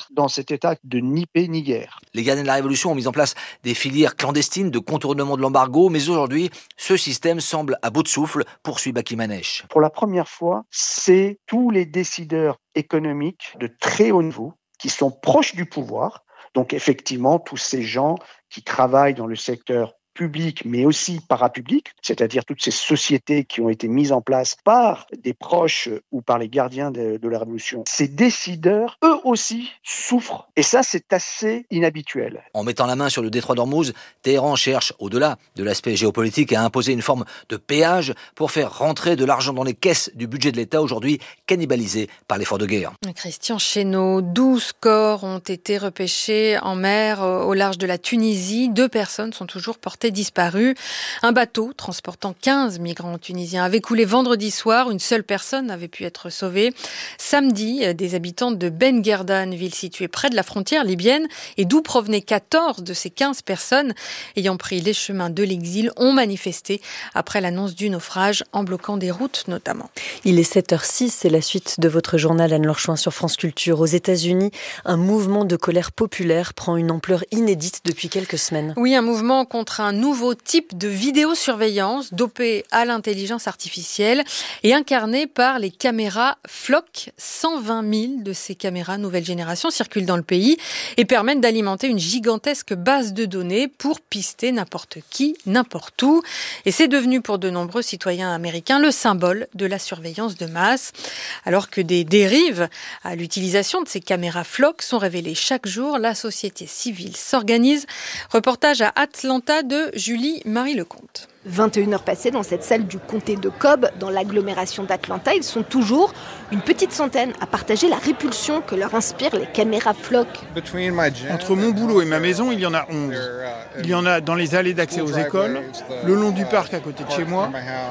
être dans cet état de ni paix ni guerre. Les gardiens de la Révolution ont mis en place des filières clandestines de contournement de l'embargo, mais aujourd'hui, ce système semble à bout de souffle, poursuit Baki Manèche. Pour la première fois, c'est tous les décideurs économiques de très haut niveau qui sont proches du pouvoir. Donc effectivement, tous ces gens qui travaillent dans le secteur public, mais aussi parapublic, c'est-à-dire toutes ces sociétés qui ont été mises en place par des proches ou par les gardiens de la Révolution. Ces décideurs, eux aussi, souffrent. Et ça, c'est assez inhabituel. En mettant la main sur le détroit d'Ormuz, Téhéran cherche, au-delà de l'aspect géopolitique, à imposer une forme de péage pour faire rentrer de l'argent dans les caisses du budget de l'État, aujourd'hui cannibalisé par l'effort de guerre. Christian Chesneau, 12 corps ont été repêchés en mer au large de la Tunisie. 2 personnes sont toujours portées disparues. Un bateau transportant 15 migrants tunisiens avait coulé vendredi soir. Une seule personne avait pu être sauvée. Samedi, des habitants de Ben Guerdan, ville située près de la frontière libyenne et d'où provenaient 14 de ces 15 personnes ayant pris les chemins de l'exil, ont manifesté après l'annonce du naufrage en bloquant des routes notamment. Il est 7h06, c'est la suite de votre journal Anne-Laure Chouin sur France Culture. Aux États-Unis, un mouvement de colère populaire prend une ampleur inédite depuis quelques semaines. Oui, un mouvement contre un nouveau type de vidéosurveillance dopé à l'intelligence artificielle et incarné par les caméras Flock. 120 000 de ces caméras nouvelle génération circulent dans le pays et permettent d'alimenter une gigantesque base de données pour pister n'importe qui, n'importe où. Et c'est devenu pour de nombreux citoyens américains le symbole de la surveillance de masse. Alors que des dérives à l'utilisation de ces caméras Flock sont révélées chaque jour, la société civile s'organise. Reportage à Atlanta de Julie-Marie Lecomte. 21 heures passées dans cette salle du comté de Cobb, dans l'agglomération d'Atlanta. Ils sont toujours une petite centaine à partager la répulsion que leur inspirent les caméras Flock. Entre mon boulot et ma maison, il y en a 11. Il y en a dans les allées d'accès aux écoles, le long du parc à côté de chez moi.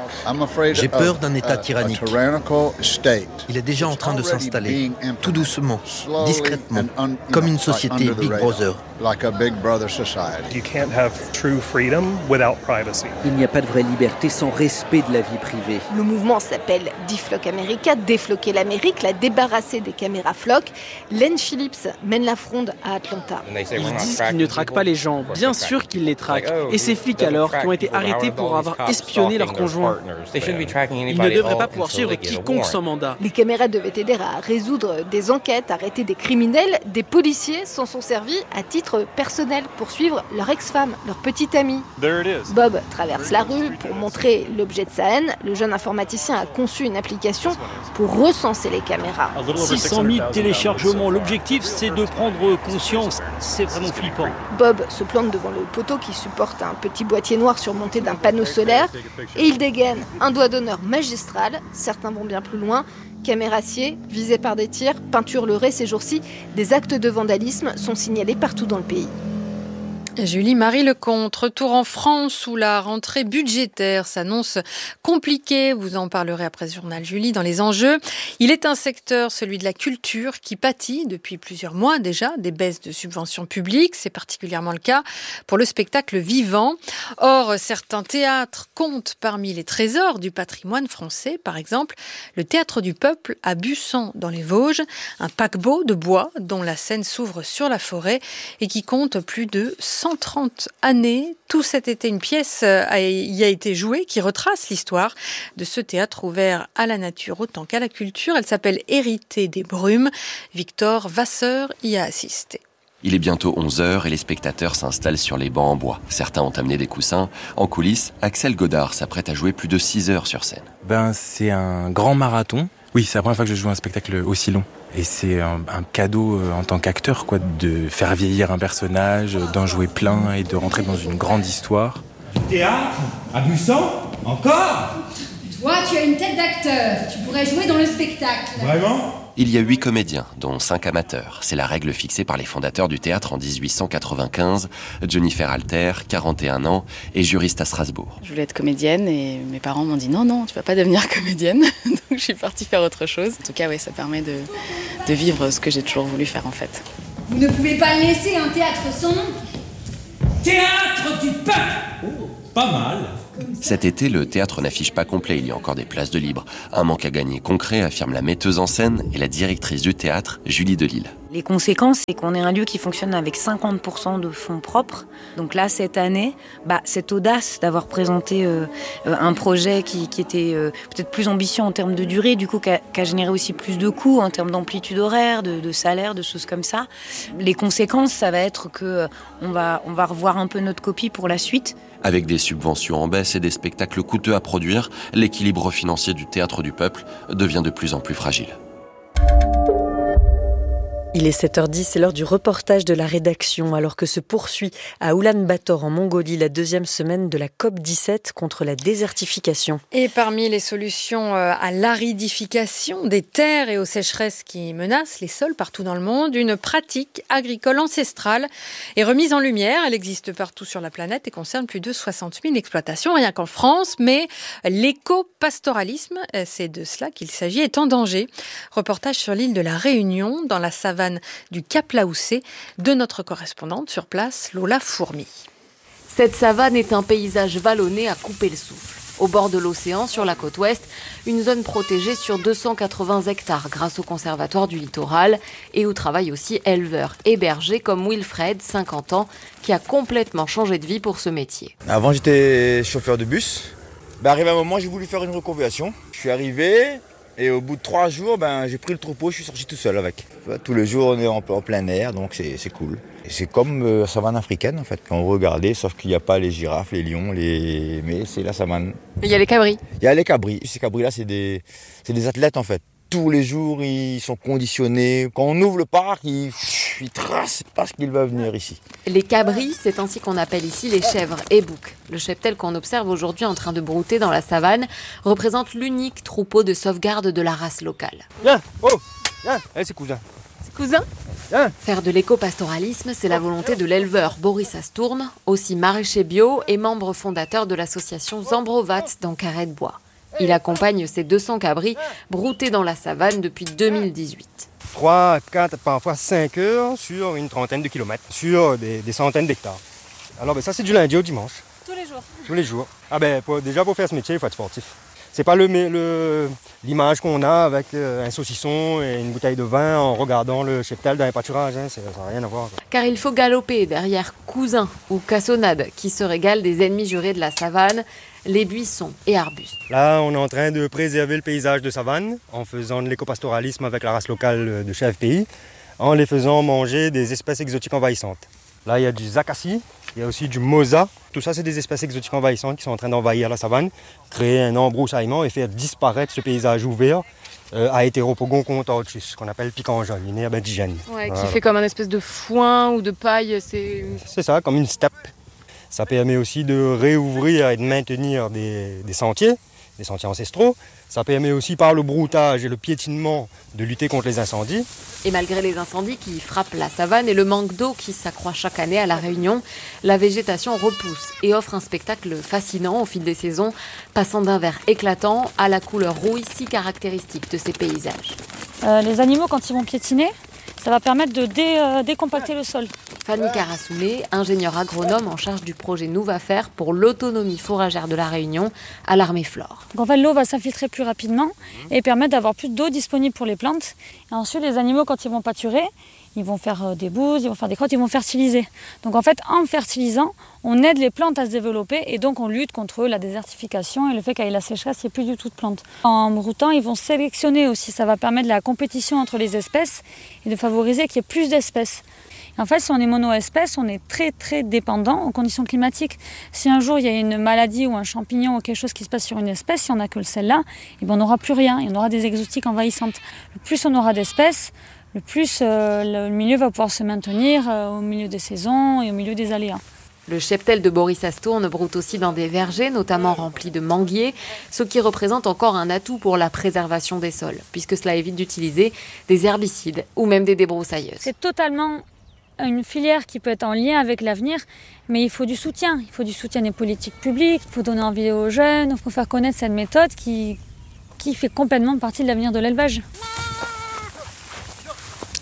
J'ai peur d'un État tyrannique. Il est déjà en train de s'installer, tout doucement, discrètement, comme une société Big Brother. Il n'y a pas de vraie liberté sans respect de la vie privée. Le mouvement s'appelle Deflock America, défloquer l'Amérique, la débarrasser des caméras Flock. Len Phillips mène la fronde à Atlanta. Ils disent qu'ils ne traquent pas les gens. Bien sûr qu'ils les traquent. Et ces flics alors, qui ont été arrêtés pour avoir espionné leurs conjoints. Ils ne devraient pas pouvoir suivre quiconque sans mandat. Les caméras devaient aider à résoudre des enquêtes, arrêter des criminels. Des policiers s'en sont servis à titre personnel pour suivre leur ex-femme, leur petite amie. Bob traverse la rue pour montrer l'objet de sa haine. Le jeune informaticien a conçu une application pour recenser les caméras. 600 000 téléchargements. L'objectif, c'est de prendre conscience. C'est vraiment flippant. Bob se plante devant le poteau qui supporte un petit boîtier noir surmonté d'un panneau solaire et il dégaine un doigt d'honneur magistral. Certains vont bien plus loin. Camérassiers, visés par des tirs, peinture leurrée ces jours-ci, des actes de vandalisme sont signalés partout dans le pays. Julie-Marie Lecomte, retour en France où la rentrée budgétaire s'annonce compliquée. Vous en parlerez après ce journal, Julie, dans les enjeux. Il est un secteur, celui de la culture, qui pâtit depuis plusieurs mois déjà des baisses de subventions publiques. C'est particulièrement le cas pour le spectacle vivant. Or, certains théâtres comptent parmi les trésors du patrimoine français. Par exemple, le Théâtre du Peuple à Bussan, dans les Vosges, un paquebot de bois dont la scène s'ouvre sur la forêt et qui compte plus de 130 années. Tout cet été, une pièce y a été jouée qui retrace l'histoire de ce théâtre ouvert à la nature autant qu'à la culture. Elle s'appelle Hérité des brumes. Victor Vasseur y a assisté. Il est bientôt 11h et les spectateurs s'installent sur les bancs en bois. Certains ont amené des coussins. En coulisses, Axel Godard s'apprête à jouer plus de 6 heures sur scène. C'est un grand marathon. Oui, c'est la première fois que je joue un spectacle aussi long. Et c'est un cadeau en tant qu'acteur, de faire vieillir un personnage, d'en jouer plein et de rentrer dans une grande histoire. Théâtre à Bussan. Encore ? Toi, tu as une tête d'acteur. Tu pourrais jouer dans le spectacle. Vraiment ? Il y a 8 comédiens, dont 5 amateurs. C'est la règle fixée par les fondateurs du théâtre en 1895. Jennifer Alter, 41 ans, est juriste à Strasbourg. Je voulais être comédienne et mes parents m'ont dit non, tu vas pas devenir comédienne. Donc je suis partie faire autre chose. En tout cas, ça permet de vivre ce que j'ai toujours voulu faire en fait. Vous ne pouvez pas laisser un théâtre sans nom. Théâtre du Peuple. Oh, pas mal. Cet été, le théâtre n'affiche pas complet, il y a encore des places de libre. Un manque à gagner concret, affirme la metteuse en scène et la directrice du théâtre, Julie Delisle. Les conséquences, c'est qu'on est un lieu qui fonctionne avec 50% de fonds propres. Donc là, cette année, cette audace d'avoir présenté un projet qui était peut-être plus ambitieux en termes de durée, du coup, qui a généré aussi plus de coûts en termes d'amplitude horaire, de salaire, de choses comme ça. Les conséquences, ça va être qu'on va revoir un peu notre copie pour la suite. Avec des subventions en baisse et des spectacles coûteux à produire, l'équilibre financier du Théâtre du Peuple devient de plus en plus fragile. Il est 7h10, c'est l'heure du reportage de la rédaction, alors que se poursuit à Ulan-Bator en Mongolie la 2e semaine de la COP17 contre la désertification. Et parmi les solutions à l'aridification des terres et aux sécheresses qui menacent les sols partout dans le monde, une pratique agricole ancestrale est remise en lumière. Elle existe partout sur la planète et concerne plus de 60 000 exploitations, rien qu'en France. Mais l'éco-pastoralisme, c'est de cela qu'il s'agit, est en danger. Reportage sur l'île de la Réunion, dans la savane du Cap Laoussé, de notre correspondante sur place, Lola Fourmi. Cette savane est un paysage vallonné à couper le souffle. Au bord de l'océan, sur la côte ouest, une zone protégée sur 280 hectares grâce au Conservatoire du Littoral et où travaillent aussi éleveurs et bergers comme Wilfred, 50 ans, qui a complètement changé de vie pour ce métier. Avant, j'étais chauffeur de bus. Arrivé un moment, j'ai voulu faire une reconversion. Je suis arrivé. Et au bout de 3 jours, j'ai pris le troupeau, je suis sorti tout seul avec. Tous les jours, on est en plein air, donc c'est cool. Et c'est comme la savane africaine, en fait, quand vous regardez, sauf qu'il n'y a pas les girafes, les lions, mais c'est la savane. Il y a les cabris. Il y a les cabris. Ces cabris-là, c'est des athlètes, en fait. Tous les jours, ils sont conditionnés. Quand on ouvre le parc, ils tracent parce qu'ils veulent venir ici. Les cabris, c'est ainsi qu'on appelle ici les chèvres et boucs. Le cheptel qu'on observe aujourd'hui en train de brouter dans la savane représente l'unique troupeau de sauvegarde de la race locale. Viens, viens, c'est cousin. C'est cousin ? Faire de l'éco-pastoralisme, c'est la volonté de l'éleveur Boris Astourne, aussi maraîcher bio et membre fondateur de l'association Zambrovat dans Carré-de-Bois. Il accompagne ses 200 cabris broutés dans la savane depuis 2018. 3, 4, parfois 5 heures sur une trentaine de kilomètres, sur des centaines d'hectares. Alors ça c'est du lundi au dimanche. Tous les jours ? Tous les jours. Déjà pour faire ce métier, il faut être sportif. C'est pas l'image qu'on a avec un saucisson et une bouteille de vin en regardant le cheptel dans les pâturages, ça n'a rien à voir. Car il faut galoper derrière cousin ou cassonade qui se régale des ennemis jurés de la savane, les buissons et arbustes. Là, on est en train de préserver le paysage de savane en faisant de l'éco-pastoralisme avec la race locale de chèvres pays, en les faisant manger des espèces exotiques envahissantes. Là, il y a du zacassi, il y a aussi du mosa. Tout ça, c'est des espèces exotiques envahissantes qui sont en train d'envahir la savane, créer un embroussaillement et faire disparaître ce paysage ouvert à Heteropogon contortus, qu'on appelle picanjol, une herbe indigène. Ouais, voilà. Qui fait comme un espèce de foin ou de paille. C'est ça, comme une steppe. Ça permet aussi de réouvrir et de maintenir des sentiers ancestraux. Ça permet aussi par le broutage et le piétinement de lutter contre les incendies. Et malgré les incendies qui frappent la savane et le manque d'eau qui s'accroît chaque année à La Réunion, la végétation repousse et offre un spectacle fascinant au fil des saisons, passant d'un vert éclatant à la couleur rouille si caractéristique de ces paysages. Les animaux, quand ils vont piétiner, ça va permettre de décompacter le sol. Fanny Carassoulé, ingénieure agronome en charge du projet Nouvafer pour l'autonomie fourragère de La Réunion à l'Armée Flore. Donc en fait, l'eau va s'infiltrer plus rapidement et permettre d'avoir plus d'eau disponible pour les plantes. Et ensuite, les animaux, quand ils vont pâturer, ils vont faire des bouses, ils vont faire des crottes, ils vont fertiliser. Donc en fait, en fertilisant, on aide les plantes à se développer et donc on lutte contre la désertification et le fait qu'avec la sécheresse, il n'y ait plus du tout de plantes. En broutant, ils vont sélectionner aussi. Ça va permettre de la compétition entre les espèces et de favoriser qu'il y ait plus d'espèces. En fait, si on est mono-espèce, on est très très dépendant aux conditions climatiques. Si un jour il y a une maladie ou un champignon ou quelque chose qui se passe sur une espèce, si on n'a que celle-là, on n'aura plus rien et on aura des exotiques envahissantes. Le plus on aura d'espèces, le plus le milieu va pouvoir se maintenir au milieu des saisons et au milieu des aléas. Le cheptel de Boris Astourne broute aussi dans des vergers, notamment remplis de manguiers, ce qui représente encore un atout pour la préservation des sols, puisque cela évite d'utiliser des herbicides ou même des débroussailleuses. C'est totalement une filière qui peut être en lien avec l'avenir, mais il faut du soutien. Il faut du soutien des politiques publiques, il faut donner envie aux jeunes, il faut faire connaître cette méthode qui fait complètement partie de l'avenir de l'élevage.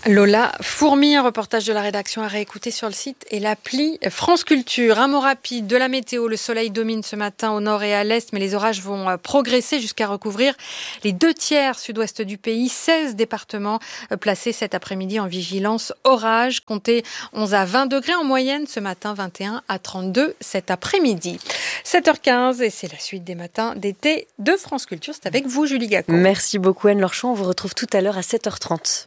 Lola Fourmi, un reportage de la rédaction à réécouter sur le site et l'appli France Culture. Un mot rapide de la météo. Le soleil domine ce matin au nord et à l'est, mais les orages vont progresser jusqu'à recouvrir les 2/3 sud-ouest du pays. 16 départements placés cet après-midi en vigilance orage. Comptez 11 à 20 degrés en moyenne ce matin, 21 à 32 cet après-midi. 7h15 et c'est la suite des matins d'été de France Culture. C'est avec vous, Julie Gacon. Merci beaucoup, Anne Lorchon. On vous retrouve tout à l'heure à 7h30.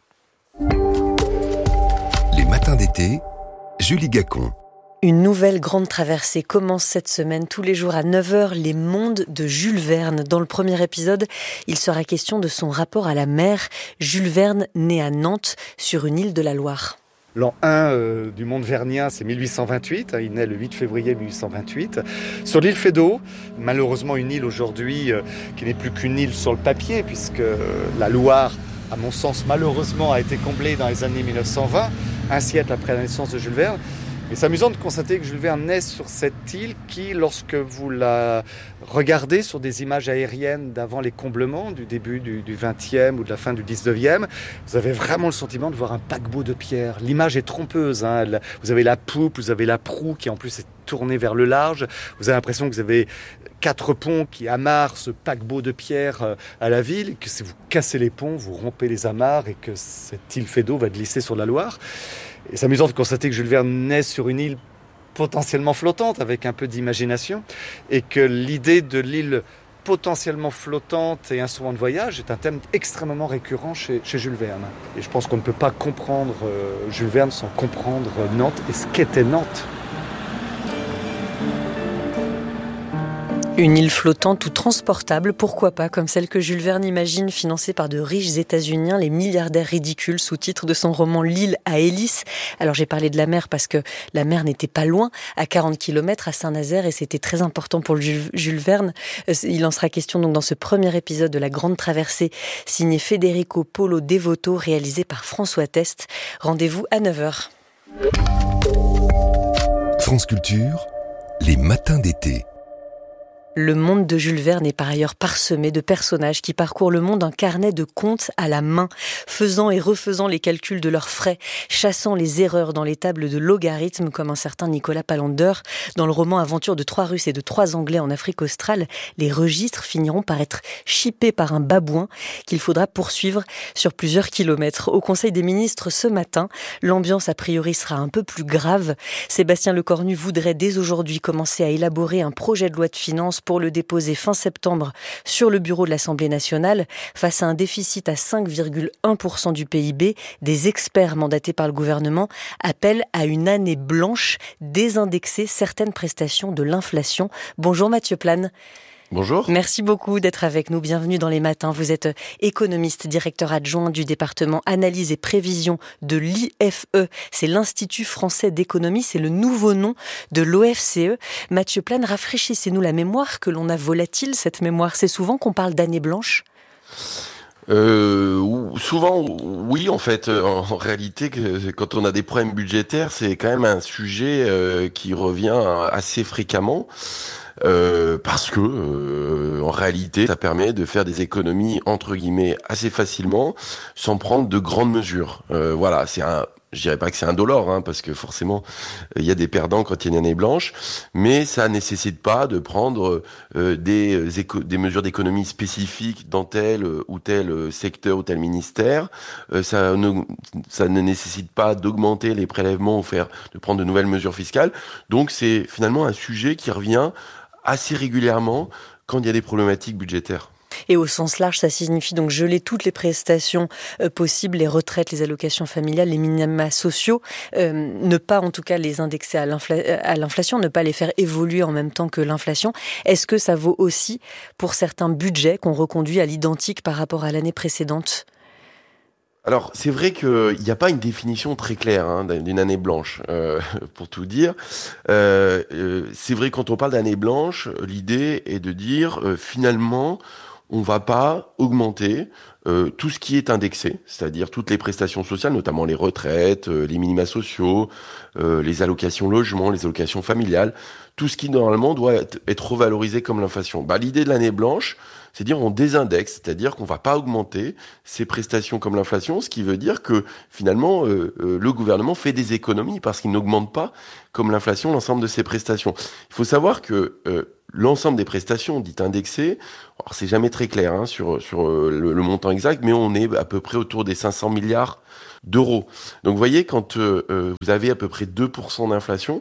Les matins d'été, Julie Gacon. Une nouvelle grande traversée commence cette semaine. Tous les jours à 9h, les mondes de Jules Verne. Dans le premier épisode, il sera question de son rapport à la mer. Jules Verne, né à Nantes, sur une île de la Loire. L'an 1 du monde vernien, c'est 1828. Il naît le 8 février 1828. Sur l'île Feydeau, malheureusement une île aujourd'hui qui n'est plus qu'une île sur le papier, puisque la Loire, à mon sens, malheureusement, a été comblée dans les années 1920, un siècle après la naissance de Jules Verne. Et c'est amusant de constater que Jules Verne naît sur cette île qui, lorsque vous la regardez sur des images aériennes d'avant les comblements, du début du 20e ou de la fin du 19e, vous avez vraiment le sentiment de voir un paquebot de pierre. L'image est trompeuse. Vous avez la poupe, vous avez la proue qui en plus est tournée vers le large. Vous avez l'impression que vous avez 4 ponts qui amarrent ce paquebot de pierre à la ville, et que si vous cassez les ponts, vous rompez les amarres et que cette île Feydeau va glisser sur la Loire. Et c'est amusant de constater que Jules Verne naît sur une île potentiellement flottante, avec un peu d'imagination, et que l'idée de l'île potentiellement flottante et instrument de voyage est un thème extrêmement récurrent chez Jules Verne. Et je pense qu'on ne peut pas comprendre Jules Verne sans comprendre Nantes et ce qu'était Nantes. Une île flottante ou transportable, pourquoi pas, comme celle que Jules Verne imagine, financée par de riches États-Uniens, les milliardaires ridicules, sous-titre de son roman L'île à Hélice. Alors j'ai parlé de la mer parce que la mer n'était pas loin, à 40 km à Saint-Nazaire, et c'était très important pour Jules Verne. Il en sera question donc dans ce premier épisode de La Grande Traversée, signé Federico Polo Devoto, réalisé par François Test. Rendez-vous à 9h. France Culture, les matins d'été. Le monde de Jules Verne est par ailleurs parsemé de personnages qui parcourent le monde un carnet de comptes à la main, faisant et refaisant les calculs de leurs frais, chassant les erreurs dans les tables de logarithmes comme un certain Nicolas Palander. Dans le roman Aventure de 3 Russes et de 3 Anglais en Afrique australe, les registres finiront par être chippés par un babouin qu'il faudra poursuivre sur plusieurs kilomètres. Au Conseil des ministres ce matin, l'ambiance a priori sera un peu plus grave. Sébastien Lecornu voudrait dès aujourd'hui commencer à élaborer un projet de loi de finances pour le déposer fin septembre sur le bureau de l'Assemblée nationale. Face à un déficit à 5,1% du PIB, des experts mandatés par le gouvernement appellent à une année blanche, désindexer certaines prestations de l'inflation. Bonjour Mathieu Plane. Bonjour. Merci beaucoup d'être avec nous. Bienvenue dans Les Matins. Vous êtes économiste, directeur adjoint du département Analyse et Prévision de l'IFE. C'est l'Institut français d'économie. C'est le nouveau nom de l'OFCE. Mathieu Plane, rafraîchissez-nous la mémoire. Que l'on a volatile, cette mémoire. C'est souvent qu'on parle d'année blanche ? Souvent, oui, en fait. En réalité, quand on a des problèmes budgétaires, c'est quand même un sujet qui revient assez fréquemment. Parce que en réalité ça permet de faire des économies entre guillemets assez facilement sans prendre de grandes mesures. Voilà, je dirais pas que c'est indolore, parce que forcément il y a des perdants quand il y a une année blanche, mais ça nécessite pas de prendre des mesures d'économie spécifiques dans tel ou tel secteur ou tel ministère. Ça ne nécessite pas d'augmenter les prélèvements ou de prendre de nouvelles mesures fiscales. Donc c'est finalement un sujet qui revient assez régulièrement quand il y a des problématiques budgétaires. Et au sens large, ça signifie donc geler toutes les prestations possibles, les retraites, les allocations familiales, les minima sociaux, ne pas en tout cas les indexer à l'inflation, ne pas les faire évoluer en même temps que l'inflation. Est-ce que ça vaut aussi pour certains budgets qu'on reconduit à l'identique par rapport à l'année précédente ? Alors, c'est vrai qu'il n'y a pas une définition très claire d'une année blanche, pour tout dire. C'est vrai que quand on parle d'année blanche, l'idée est de dire, finalement, on ne va pas augmenter tout ce qui est indexé, c'est-à-dire toutes les prestations sociales, notamment les retraites, les minima sociaux, les allocations logement, les allocations familiales, tout ce qui normalement doit être revalorisé comme l'inflation. L'idée de l'année blanche, c'est dire on désindexe, c'est-à-dire qu'on ne va pas augmenter ces prestations comme l'inflation, ce qui veut dire que finalement le gouvernement fait des économies parce qu'il n'augmente pas comme l'inflation l'ensemble de ses prestations. Il faut savoir que l'ensemble des prestations dites indexées, alors c'est jamais très clair sur le montant exact, mais on est à peu près autour des 500 milliards d'euros. Donc vous voyez, quand vous avez à peu près 2% d'inflation,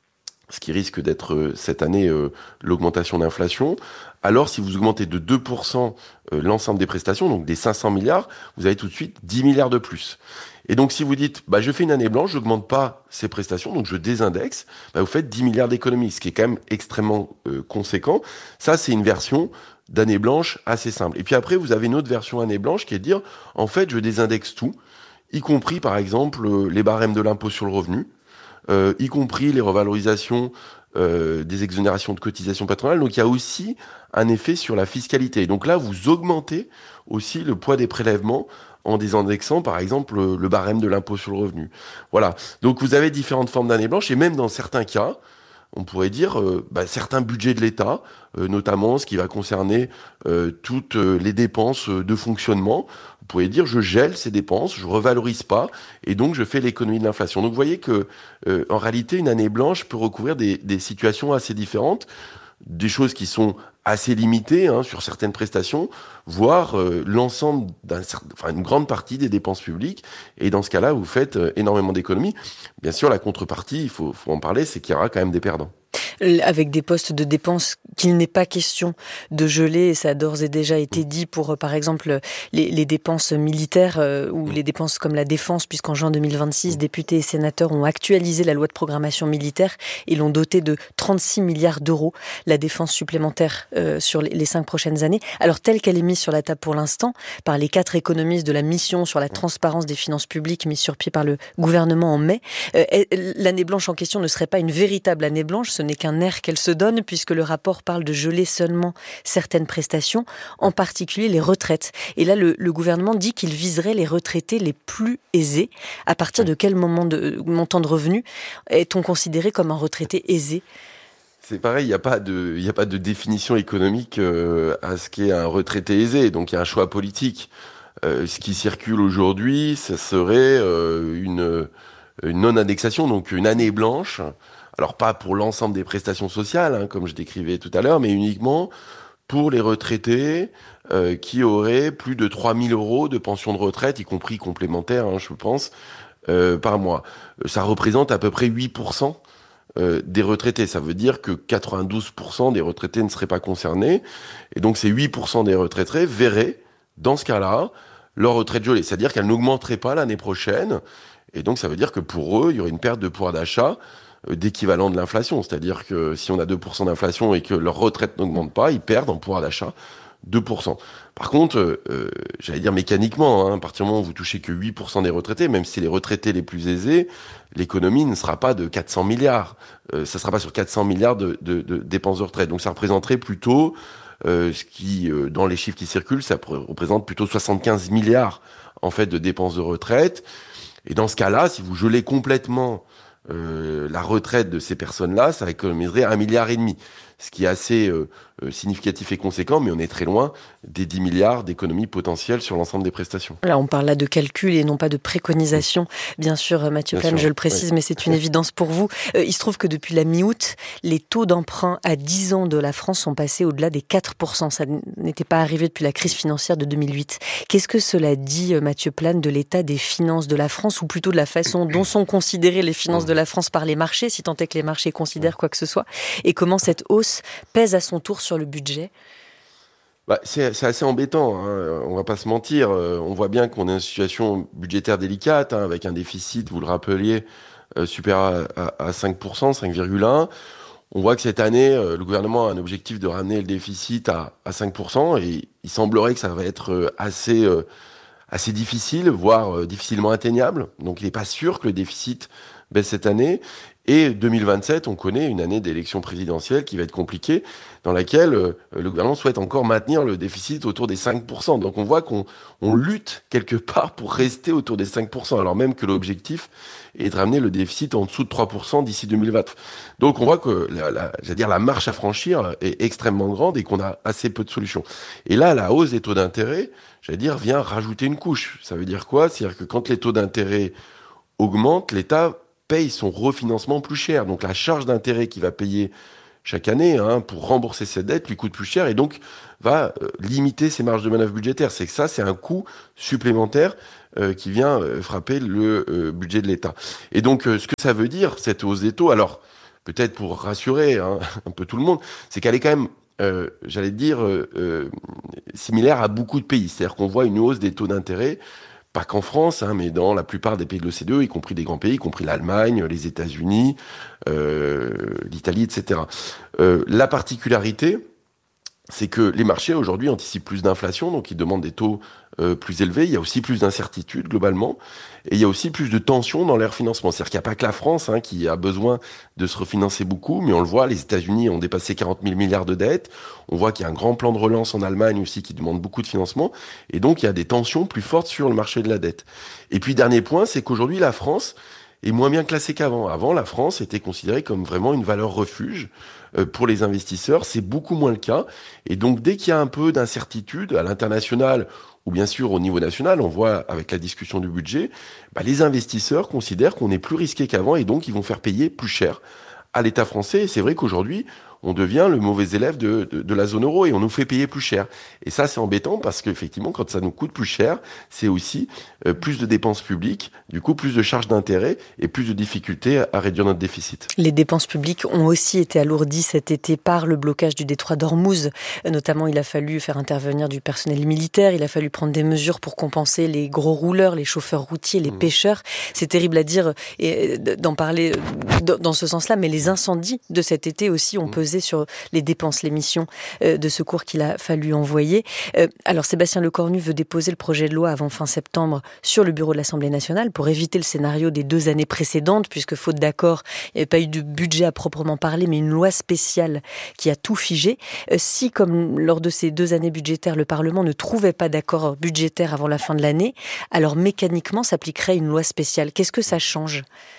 ce qui risque d'être cette année l'augmentation d'inflation, alors si vous augmentez de 2% l'ensemble des prestations, donc des 500 milliards, vous avez tout de suite 10 milliards de plus. Et donc si vous dites, je fais une année blanche, je n'augmente pas ces prestations, donc je désindexe, vous faites 10 milliards d'économies, ce qui est quand même extrêmement conséquent. Ça, c'est une version d'année blanche assez simple. Et puis après, vous avez une autre version année blanche qui est de dire, en fait, je désindexe tout, y compris par exemple les barèmes de l'impôt sur le revenu, y compris les revalorisations des exonérations de cotisations patronales. Donc il y a aussi un effet sur la fiscalité. Donc là, vous augmentez aussi le poids des prélèvements en désindexant, par exemple, le barème de l'impôt sur le revenu. Voilà. Donc vous avez différentes formes d'année blanche, et même dans certains cas, on pourrait dire certains budgets de l'État, notamment ce qui va concerner toutes les dépenses de fonctionnement. Vous pouvez dire je gèle ces dépenses, je revalorise pas, et donc je fais l'économie de l'inflation. Donc vous voyez que en réalité, une année blanche peut recouvrir des situations assez différentes, des choses qui sont assez limitées sur certaines prestations, voire l'ensemble une grande partie des dépenses publiques. Et dans ce cas-là, vous faites énormément d'économies. Bien sûr, la contrepartie, il faut en parler, c'est qu'il y aura quand même des perdants. Avec des postes de dépenses qu'il n'est pas question de geler, et ça a d'ores et déjà été dit pour, par exemple, les dépenses militaires ou les dépenses comme la défense, puisqu'en juin 2026, députés et sénateurs ont actualisé la loi de programmation militaire et l'ont dotée de 36 milliards d'euros, la défense supplémentaire sur les 5 prochaines années. Alors, telle qu'elle est mise sur la table pour l'instant, par les 4 économistes de la mission sur la transparence des finances publiques mise sur pied par le gouvernement en mai, l'année blanche en question ne serait pas une véritable année blanche, ce n'est qu'un air qu'elle se donne, puisque le rapport parle de geler seulement certaines prestations, en particulier les retraites. Et là, le gouvernement dit qu'il viserait les retraités les plus aisés. À partir de quel montant de revenus est-on considéré comme un retraité aisé ? C'est pareil, il n'y a pas de définition économique à ce qu'est un retraité aisé, donc il y a un choix politique. Ce qui circule aujourd'hui, ça serait une non-indexation, donc une année blanche. Alors pas pour l'ensemble des prestations sociales, comme je décrivais tout à l'heure, mais uniquement pour les retraités qui auraient plus de 3 000 euros de pension de retraite, y compris complémentaire, je pense, par mois. Ça représente à peu près 8% des retraités. Ça veut dire que 92% des retraités ne seraient pas concernés. Et donc ces 8% des retraités verraient, dans ce cas-là, leur retraite gelée. C'est-à-dire qu'elle n'augmenterait pas l'année prochaine. Et donc ça veut dire que pour eux, il y aurait une perte de pouvoir d'achat d'équivalent de l'inflation. C'est-à-dire que si on a 2% d'inflation et que leur retraite n'augmente pas, ils perdent en pouvoir d'achat 2%. Par contre, j'allais dire mécaniquement, à partir du moment où vous touchez que 8% des retraités, même si les retraités les plus aisés, l'économie ne sera pas de 400 milliards. Ça ne sera pas sur 400 milliards de dépenses de retraite. Donc ça représenterait plutôt, ce qui, dans les chiffres qui circulent, ça représente plutôt 75 milliards en fait, de dépenses de retraite. Et dans ce cas-là, si vous gelez complètement la retraite de ces personnes-là, ça économiserait 1,5 milliard, ce qui est assez significatif et conséquent, mais on est très loin des 10 milliards d'économies potentielles sur l'ensemble des prestations. Là, on parle là de calcul et non pas de préconisation. Bien sûr, Mathieu Plane, je le précise, mais c'est une évidence pour vous. Il se trouve que depuis la mi-août, les taux d'emprunt à 10 ans de la France sont passés au-delà des 4%. Ça n'était pas arrivé depuis la crise financière de 2008. Qu'est-ce que cela dit, Mathieu Plane, de l'état des finances de la France, ou plutôt de la façon dont sont considérées les finances de la France par les marchés, si tant est que les marchés considèrent quoi que ce soit, et comment cette hausse pèse à son tour sur le budget? C'est assez embêtant, on va pas se mentir. On voit bien qu'on est dans une situation budgétaire délicate, avec un déficit, vous le rappeliez, supérieur à 5%, 5,1%. On voit que cette année, le gouvernement a un objectif de ramener le déficit à 5%, et il semblerait que ça va être assez difficile, voire difficilement atteignable. Donc il n'est pas sûr que le déficit baisse cette année. Et 2027, on connaît une année d'élection présidentielle qui va être compliquée, dans laquelle le gouvernement souhaite encore maintenir le déficit autour des 5%. Donc on voit qu'on lutte quelque part pour rester autour des 5%, alors même que l'objectif est de ramener le déficit en dessous de 3% d'ici 2020. Donc on voit que la marche à franchir est extrêmement grande et qu'on a assez peu de solutions. Et là, la hausse des taux d'intérêt, vient rajouter une couche. Ça veut dire quoi ? C'est-à-dire que quand les taux d'intérêt augmentent, l'État paye son refinancement plus cher. Donc la charge d'intérêt qu'il va payer chaque année pour rembourser cette dette lui coûte plus cher et donc va limiter ses marges de manœuvre budgétaires. C'est que ça, c'est un coût supplémentaire qui vient frapper le budget de l'État. Et donc ce que ça veut dire, cette hausse des taux, alors peut-être pour rassurer un peu tout le monde, c'est qu'elle est quand même, similaire à beaucoup de pays. C'est-à-dire qu'on voit une hausse des taux d'intérêt, pas qu'en France, mais dans la plupart des pays de l'OCDE, y compris des grands pays, y compris l'Allemagne, les États-Unis, l'Italie, etc. La particularité, c'est que les marchés aujourd'hui anticipent plus d'inflation, donc ils demandent des taux plus élevés. Il y a aussi plus d'incertitudes globalement, et il y a aussi plus de tensions dans leur financement. C'est-à-dire qu'il n'y a pas que la France qui a besoin de se refinancer beaucoup, mais on le voit, les États-Unis ont dépassé 40 000 milliards de dettes. On voit qu'il y a un grand plan de relance en Allemagne aussi qui demande beaucoup de financement, et donc il y a des tensions plus fortes sur le marché de la dette. Et puis dernier point, c'est qu'aujourd'hui la France est moins bien classée qu'avant. Avant, la France était considérée comme vraiment une valeur refuge pour les investisseurs. C'est beaucoup moins le cas. Et donc, dès qu'il y a un peu d'incertitude à l'international ou bien sûr au niveau national, on voit avec la discussion du budget, les investisseurs considèrent qu'on est plus risqué qu'avant et donc ils vont faire payer plus cher à l'État français. Et c'est vrai qu'aujourd'hui, on devient le mauvais élève de la zone euro et on nous fait payer plus cher. Et ça, c'est embêtant parce qu'effectivement, quand ça nous coûte plus cher, c'est aussi plus de dépenses publiques, du coup plus de charges d'intérêt et plus de difficultés à réduire notre déficit. Les dépenses publiques ont aussi été alourdies cet été par le blocage du détroit d'Ormuz. Notamment, il a fallu faire intervenir du personnel militaire, il a fallu prendre des mesures pour compenser les gros rouleurs, les chauffeurs routiers, les pêcheurs. C'est terrible à dire et d'en parler dans ce sens-là, mais les incendies de cet été aussi ont pesé sur les dépenses, les missions de secours qu'il a fallu envoyer. Alors Sébastien Lecornu veut déposer le projet de loi avant fin septembre sur le bureau de l'Assemblée nationale pour éviter le scénario des 2 années précédentes, puisque faute d'accord, il n'y avait pas eu de budget à proprement parler, mais une loi spéciale qui a tout figé. Si, comme lors de ces 2 années budgétaires, le Parlement ne trouvait pas d'accord budgétaire avant la fin de l'année, alors mécaniquement s'appliquerait une loi spéciale. Qu'est-ce que ça change ?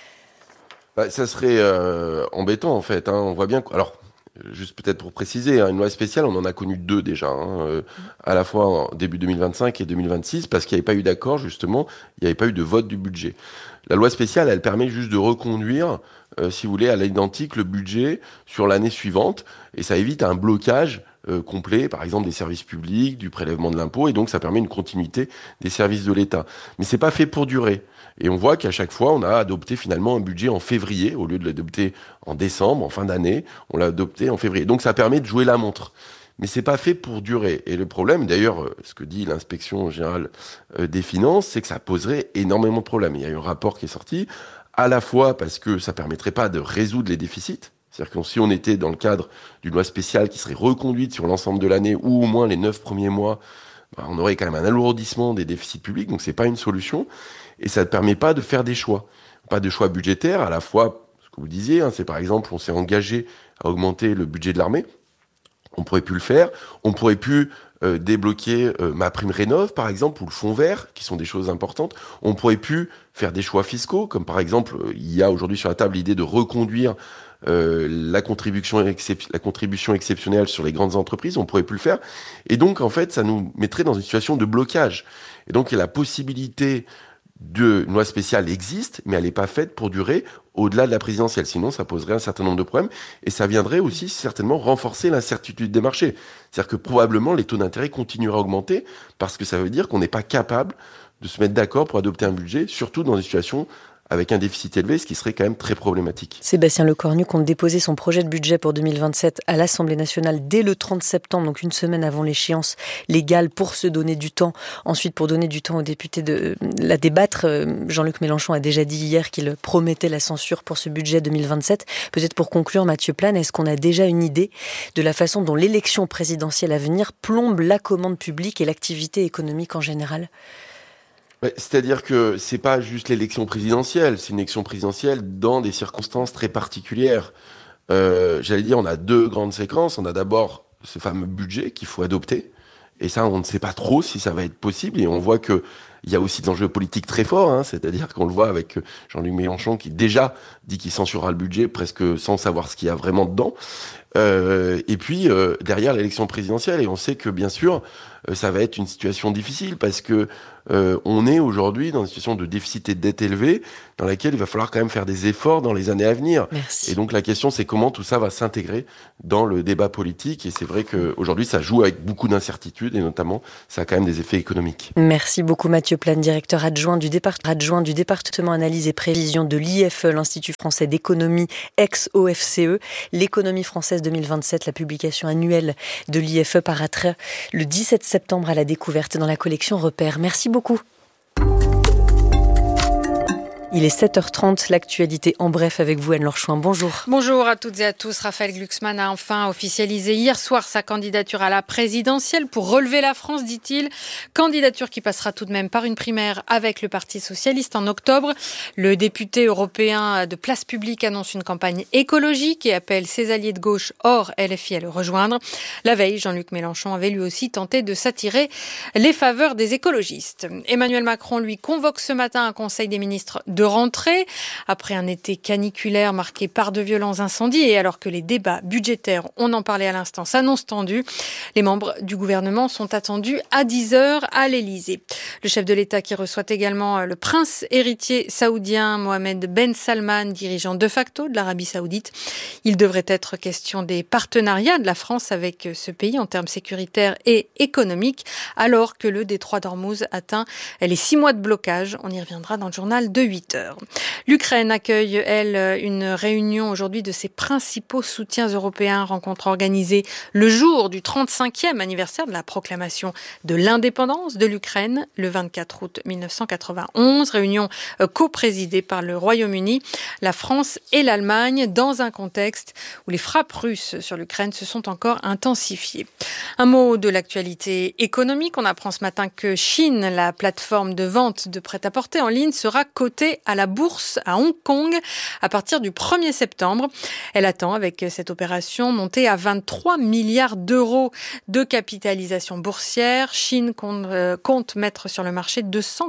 Ça serait embêtant en fait. On voit bien. Alors, juste peut-être pour préciser, une loi spéciale, on en a connu 2 déjà, à la fois en début 2025 et 2026, parce qu'il n'y avait pas eu d'accord, justement, il n'y avait pas eu de vote du budget. La loi spéciale, elle permet juste de reconduire, si vous voulez, à l'identique le budget sur l'année suivante, et ça évite un blocage complet, par exemple des services publics, du prélèvement de l'impôt, et donc ça permet une continuité des services de l'État. Mais c'est pas fait pour durer. Et on voit qu'à chaque fois, on a adopté finalement un budget en février, au lieu de l'adopter en décembre, en fin d'année, on l'a adopté en février. Donc ça permet de jouer la montre. Mais c'est pas fait pour durer. Et le problème, d'ailleurs, ce que dit l'inspection générale des finances, c'est que ça poserait énormément de problèmes. Il y a eu un rapport qui est sorti, à la fois parce que ça permettrait pas de résoudre les déficits. C'est-à-dire que si on était dans le cadre d'une loi spéciale qui serait reconduite sur l'ensemble de l'année, ou au moins les 9 premiers mois, on aurait quand même un alourdissement des déficits publics, donc c'est pas une solution. Et ça ne permet pas de faire des choix. Pas de choix budgétaires, à la fois, ce que vous disiez, c'est par exemple, on s'est engagé à augmenter le budget de l'armée. On pourrait plus le faire. On pourrait plus débloquer ma prime rénov, par exemple, ou le fonds vert, qui sont des choses importantes. On pourrait plus faire des choix fiscaux, comme par exemple, il y a aujourd'hui sur la table l'idée de reconduire la contribution exceptionnelle sur les grandes entreprises. On pourrait plus le faire. Et donc, en fait, ça nous mettrait dans une situation de blocage. Et donc, il y a la possibilité une loi spéciale existe, mais elle n'est pas faite pour durer au-delà de la présidentielle. Sinon, ça poserait un certain nombre de problèmes et ça viendrait aussi certainement renforcer l'incertitude des marchés. C'est-à-dire que probablement les taux d'intérêt continueraient à augmenter parce que ça veut dire qu'on n'est pas capable de se mettre d'accord pour adopter un budget, surtout dans une situation avec un déficit élevé, ce qui serait quand même très problématique. Sébastien Lecornu compte déposer son projet de budget pour 2027 à l'Assemblée nationale dès le 30 septembre, donc une semaine avant l'échéance légale, pour se donner du temps. Ensuite, pour donner du temps aux députés de la débattre, Jean-Luc Mélenchon a déjà dit hier qu'il promettait la censure pour ce budget 2027. Peut-être pour conclure, Mathieu Plane, est-ce qu'on a déjà une idée de la façon dont l'élection présidentielle à venir plombe la commande publique et l'activité économique en général ? C'est-à-dire que c'est pas juste l'élection présidentielle, c'est une élection présidentielle dans des circonstances très particulières. J'allais dire, on a 2 grandes séquences. On a d'abord ce fameux budget qu'il faut adopter. Et ça, on ne sait pas trop si ça va être possible. Et on voit qu'il y a aussi d'enjeux politiques très forts. C'est-à-dire qu'on le voit avec Jean-Luc Mélenchon qui déjà dit qu'il censurera le budget presque sans savoir ce qu'il y a vraiment dedans. Et puis, derrière l'élection présidentielle. Et on sait que, bien sûr, ça va être une situation difficile parce que on est aujourd'hui dans une situation de déficit et de dette élevée dans laquelle il va falloir quand même faire des efforts dans les années à venir. Merci. Et donc la question, c'est comment tout ça va s'intégrer dans le débat politique. Et c'est vrai qu'aujourd'hui, ça joue avec beaucoup d'incertitudes et notamment, ça a quand même des effets économiques. Merci beaucoup Mathieu Plane, directeur adjoint du département analyse et prévision de l'IFE, l'Institut français d'économie ex-OFCE. L'économie française 2027, la publication annuelle de l'IFE paraîtra le 17 septembre à la découverte dans la collection Repères. Merci beaucoup. Il est 7h30, l'actualité en bref avec vous, Anne-Laure Chouin. Bonjour. Bonjour à toutes et à tous. Raphaël Glucksmann a enfin officialisé hier soir sa candidature à la présidentielle pour relever la France, dit-il. Candidature qui passera tout de même par une primaire avec le Parti socialiste en octobre. Le député européen de Place Publique annonce une campagne écologique et appelle ses alliés de gauche hors LFI à le rejoindre. La veille, Jean-Luc Mélenchon avait lui aussi tenté de s'attirer les faveurs des écologistes. Emmanuel Macron, lui, convoque ce matin un conseil des ministres de rentrée, après un été caniculaire marqué par de violents incendies et alors que les débats budgétaires, on en parlait à l'instant, s'annoncent tendus, les membres du gouvernement sont attendus à 10h à l'Elysée. Le chef de l'État qui reçoit également le prince héritier saoudien Mohamed Ben Salman, dirigeant de facto de l'Arabie saoudite. Il devrait être question des partenariats de la France avec ce pays en termes sécuritaires et économiques, alors que le détroit d'Ormuz atteint les 6 mois de blocage. On y reviendra dans le journal de 8h. L'Ukraine accueille, elle, une réunion aujourd'hui de ses principaux soutiens européens, rencontre organisée le jour du 35e anniversaire de la proclamation de l'indépendance de l'Ukraine, le 24 août 1991, réunion coprésidée par le Royaume-Uni, la France et l'Allemagne, dans un contexte où les frappes russes sur l'Ukraine se sont encore intensifiées. Un mot de l'actualité économique, on apprend ce matin que Shein, la plateforme de vente de prêt-à-porter en ligne, sera cotée à la bourse à Hong Kong à partir du 1er septembre. Elle attend, avec cette opération, monter à 23 milliards d'euros de capitalisation boursière. Shein compte mettre sur le marché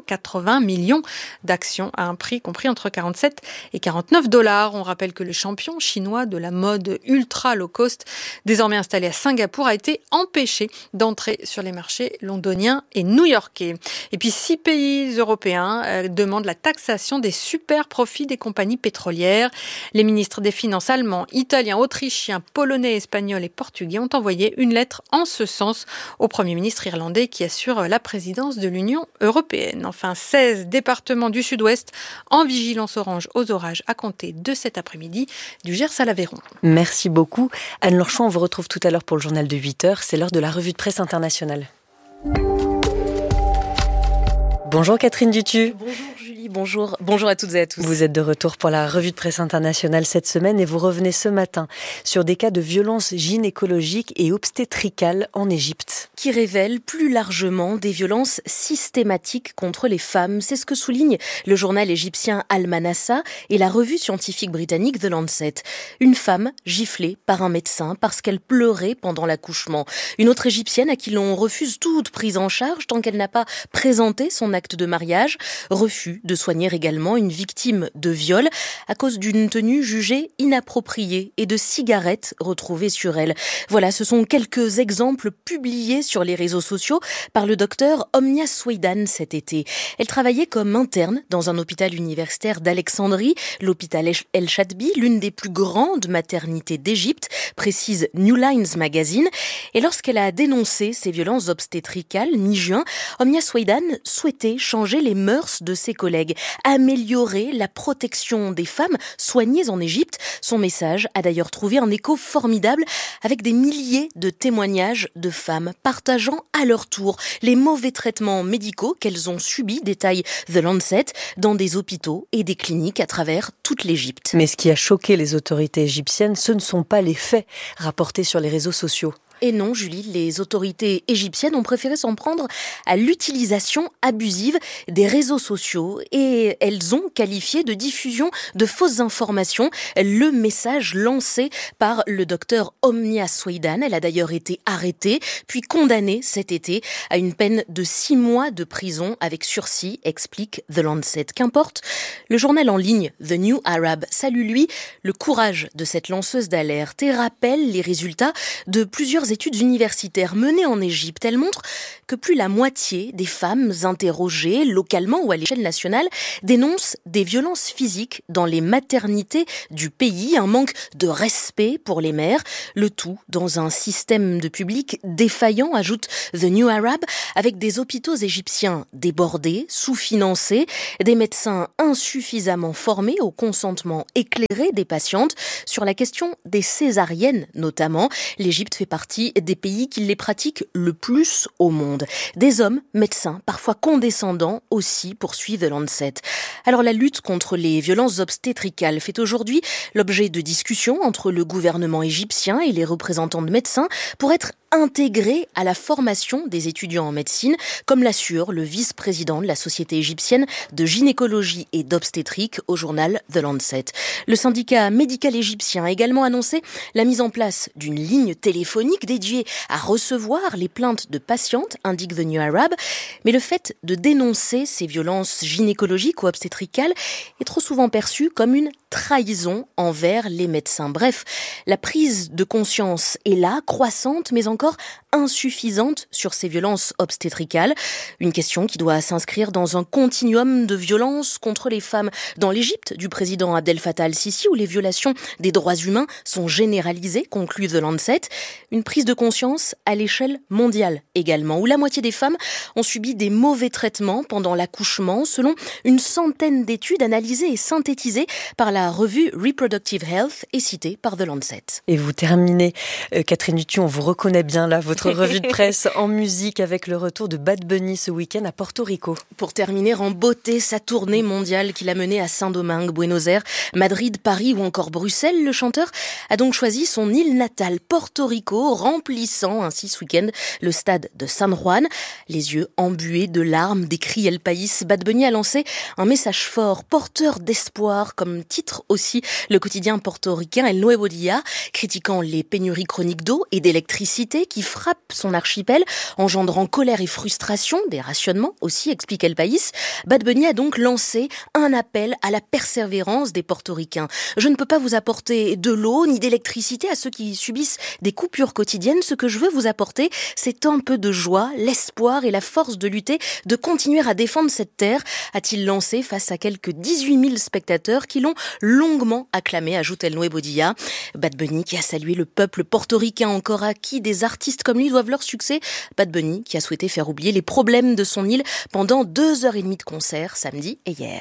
280 millions d'actions à un prix compris entre 47 et 49 $. On rappelle que le champion chinois de la mode ultra low cost, désormais installé à Singapour, a été empêché d'entrer sur les marchés londoniens et new-yorkais. Et puis 6 pays européens demandent la taxation des super profits des compagnies pétrolières. Les ministres des Finances allemands, italiens, autrichiens, polonais, espagnols et portugais ont envoyé une lettre en ce sens au Premier ministre irlandais qui assure la présidence de l'Union européenne. Enfin, 16 départements du sud-ouest en vigilance orange aux orages à compter de cet après-midi, du Gers à l'Aveyron. Merci beaucoup. Anne-Laure Chouin, on vous retrouve tout à l'heure pour le journal de 8h. C'est l'heure de la revue de presse internationale. Bonjour Catherine Dutu. Bonjour Julie, bonjour à toutes et à tous. Vous êtes de retour pour la revue de presse internationale cette semaine et vous revenez ce matin sur des cas de violences gynécologiques et obstétricales en Égypte. Qui révèlent plus largement des violences systématiques contre les femmes. C'est ce que souligne le journal égyptien Al-Manassa et la revue scientifique britannique The Lancet. Une femme giflée par un médecin parce qu'elle pleurait pendant l'accouchement. Une autre égyptienne à qui l'on refuse toute prise en charge tant qu'elle n'a pas présenté son acte de mariage. Refus de soigner également une victime de viol à cause d'une tenue jugée inappropriée et de cigarettes retrouvées sur elle. Voilà, ce sont quelques exemples publiés sur les réseaux sociaux par le docteur Omnia Swaydan cet été. Elle travaillait comme interne dans un hôpital universitaire d'Alexandrie, l'hôpital El Chatbi, l'une des plus grandes maternités d'Égypte, précise New Lines Magazine. Et lorsqu'elle a dénoncé ces violences obstétricales mi-juin, Omnia Swaydan souhaitait changer les mœurs de ses collègues, améliorer la protection des femmes soignées en Égypte. Son message a d'ailleurs trouvé un écho formidable avec des milliers de témoignages de femmes partageant à leur tour les mauvais traitements médicaux qu'elles ont subis, détaille The Lancet, dans des hôpitaux et des cliniques à travers toute l'Égypte. Mais ce qui a choqué les autorités égyptiennes, ce ne sont pas les faits rapportés sur les réseaux sociaux. Et non, Julie, les autorités égyptiennes ont préféré s'en prendre à l'utilisation abusive des réseaux sociaux et elles ont qualifié de diffusion de fausses informations le message lancé par le docteur Omnia Swaidan. Elle a d'ailleurs été arrêtée puis condamnée cet été à une peine de 6 mois de prison avec sursis, explique The Lancet. Qu'importe, le journal en ligne The New Arab salue, lui, le courage de cette lanceuse d'alerte et rappelle les résultats de plusieurs études universitaires menées en Égypte. Elles montrent que plus la moitié des femmes interrogées, localement ou à l'échelle nationale, dénoncent des violences physiques dans les maternités du pays, un manque de respect pour les mères, le tout dans un système de public défaillant, ajoute The New Arab, avec des hôpitaux égyptiens débordés, sous-financés, des médecins insuffisamment formés au consentement éclairé des patientes. Sur la question des césariennes notamment, l'Égypte fait partie des pays qui les pratiquent le plus au monde. Des hommes, médecins, parfois condescendants aussi, poursuit The Lancet. Alors la lutte contre les violences obstétricales fait aujourd'hui l'objet de discussions entre le gouvernement égyptien et les représentants de médecins pour être intégrés à la formation des étudiants en médecine, comme l'assure le vice-président de la Société égyptienne de gynécologie et d'obstétrique au journal The Lancet. Le syndicat médical égyptien a également annoncé la mise en place d'une ligne téléphonique dédiée à recevoir les plaintes de patientes, indique The New Arab. Mais le fait de dénoncer ces violences gynécologiques ou obstétricales est trop souvent perçu comme une trahison envers les médecins. Bref, la prise de conscience est là, croissante, mais encore insuffisante sur ces violences obstétricales. Une question qui doit s'inscrire dans un continuum de violences contre les femmes dans l'Égypte du président Abdel Fattah al-Sisi, où les violations des droits humains sont généralisées, conclut The Lancet. Une prise de conscience à l'échelle mondiale également, où la moitié des femmes ont subi des mauvais traitements pendant l'accouchement, selon une centaine d'études analysées et synthétisées par la revue Reproductive Health et citée par The Lancet. Et vous terminez, Catherine Dutu, on vous reconnaît bien là, votre revue de presse en musique avec le retour de Bad Bunny ce week-end à Porto Rico. Pour terminer en beauté sa tournée mondiale qu'il a menée à Saint-Domingue, Buenos Aires, Madrid, Paris ou encore Bruxelles, le chanteur a donc choisi son île natale, Porto Rico, remplissant ainsi ce week-end le stade de San Juan. Les yeux embués de larmes, des cris El País, Bad Bunny a lancé un message fort, porteur d'espoir, comme titre aussi le quotidien portoricain El Nuevo Día, critiquant les pénuries chroniques d'eau et d'électricité qui frappent son archipel, engendrant colère et frustration, des rationnements aussi, explique El País. Bad Bunny a donc lancé un appel à la persévérance des portoricains. Je ne peux pas vous apporter de l'eau ni d'électricité à ceux qui subissent des coupures quotidiennes. Ce que je veux vous apporter, c'est un peu de joie, l'espoir et la force de lutter, de continuer à défendre cette terre, a-t-il lancé face à quelques 18 000 spectateurs qui l'ont longuement acclamé, ajoute El Nuevo Día. Bad Bunny qui a salué le peuple portoricain encore acquis, des artistes comme lui doivent leur succès. Bad Bunny qui a souhaité faire oublier les problèmes de son île pendant 2h30 de concert samedi et hier.